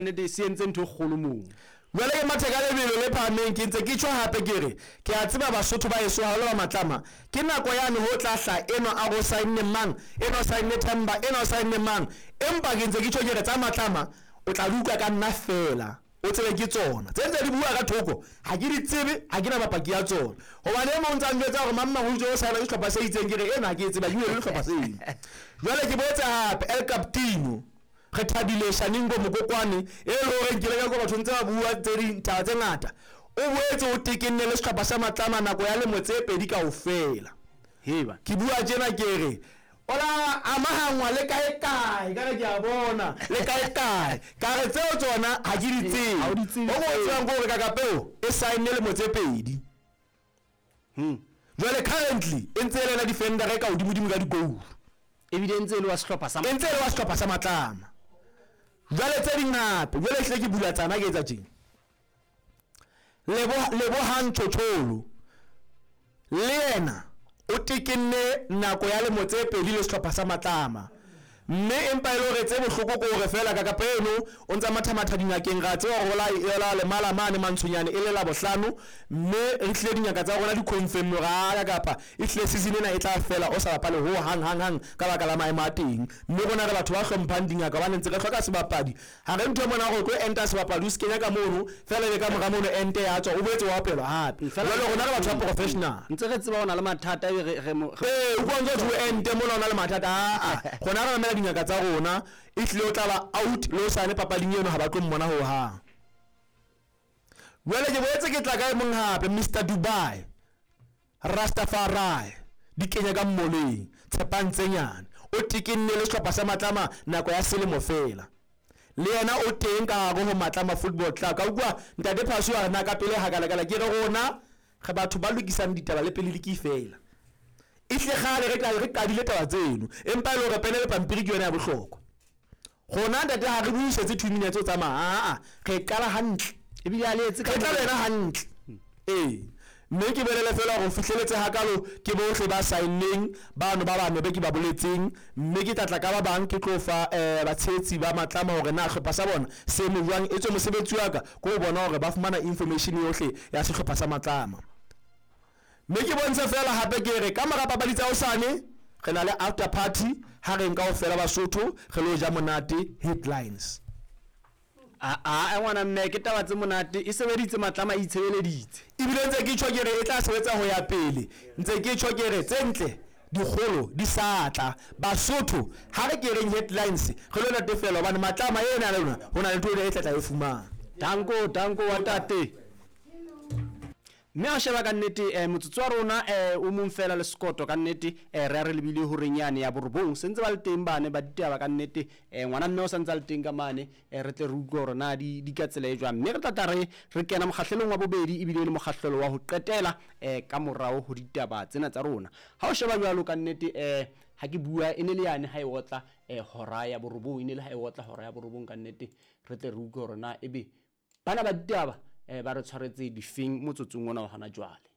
nnete se entse ntho e kgolo moo. Jwale ke mathe ka lebelo le phahameng ke ntse ke tjho hape ke re ke a tseba Basotho ba eso ha ba matlama ke nako yane ho tla hla eno a go sainne mang eno sainne Themba eno sainne mang empa ke ntse ke tjho ke re tsa matlama o tla luka ka nna fela o tsebe ke tsona tse ntse di bua ka thoko ha ke di tsebe ha ke na bapaki ya tsona hobane mo ntse a njwetsa hore mamma ho jo sa le dihlopha se itseng ke re ena ke tseba ke le dihlopha se itseng. Jwale ke botsa hape El Capitano re thabile Shaningo Mokokwane e le hore ke le ka go batho ntse ba bua tse di taba tse ngata o boetse o tekenne le sehlopha sa matlama nako ya lemo tse pedi kaofela. Heba ke bua tjena ke re ola amahangwa le kae kae ka re ke a bona le kae kae ka re tseo tsona ha ke di tsebe o go tsang go re ka kapeo e sign le mo tse pedi. Jwale currently e ntse le na defender ka hodimo ka digoal evidence le wa sehlopha sa ntse le wa sehlopha sa matlama. Jwale tse dingata jwale hle ke bula tsana ke etsa tjena lebo hantsho tsholo le yena o tekenne nako ya lemo tse pedi le sehlopha sa matlama mme empa ile hore tse bohloko ko hore fela ka kapa eno o ntsa mathamatha dingakeng ra tseba hore la le mala mane mantshonyane ile la bohlano mme re hle dinyaka tsa rona di confirm ra kapa e hle season ena e tla fela o sa bapale ho hang ka baka la maemo a teng mme rona re batho ba hlomphang dinyaka ba ntse re hloka sebapadi ha re ntho mona go tlo enter sebapadi o se kenya ka mono fela le ka mora mono ente ya tswa o boetse wa apelwa hape jwale rona re batho ba professional ntse re tseba ona le mathata o kwanga go ente mona ona le mathata gona re mela dinyaka tsa rona e hle o tla ba out lo sane papading eno ha ba tlo mmona ho hang. Jwale ke boetse ke tla ka mong hape Mr Dubai Rastafari di kenya ka mmoleng tshepang tsenyane o tikenne le sehlopha sa matlama nako ya selemo fela le yena o teng ka go matlama football club ka ukwa ntate Phasu a na ka pele ha kala ke re rona ge batho ba lokisang ditaba le pele le ke fela e hle gale re qadile taba tseno empa le re pele le pampiri ke yona ya bohlokwa gona ntate ha re buisetse 2 minutes o tsamaya re qala hantle ebile a letse ka tsela hantle mme ke belele fela go fihleletse hakalo ke bohle ba signeng bano ba bane be ke ba boletseng mme ke tlatla ka ba bang ke tlo fa batshetsi ba matlama hore na hlopha sa bona se mo jwang etswe mosebetsi wa ka go bona hore ba fumana information yohle ya sehlopha sa matlama. Mme ke bontsha fela hape ke re ka mara papadi tsa hosane re na le after party ha re nka o fela Basotho re lo ja monate headlines ngwana mme ke taba tse monate e sebeditse matlama e tshebeleditse ebile ntse ke tjho ke re e tla sebetsa ho ya pele ntse ke tjho ke re tse ntle dikgolo di satla Basotho ha re ke reng headlines re lo natefela hobane matlama ena le lona hona le ntho e tla e fumana. Danko wa tate mme a sheba ka nnete motsotso wa rona o mong fela le sekoto ka nnete re a re lebile ho renyane ya borobong sentse ba le teng bane ba ditaba ka nnete ngwana mme o santsa le teng ka mane re tle re utlwe hore na di ka tsela e jwang mme re tla re kena mokgahlelong wa bobedi ebile le mokgahlelo wa ho qetela ka morao ho ditaba tsena tsa rona ha o sheba jwalo ka nnete ha ke bua ene le yane ha e otla hora ya borobong ene le ha e otla hora ya borobong ka nnete re tle re utlwe hore na ebe bana ba ditaba ba re tshwaretse difeng motsotsong ona wa hana jwale.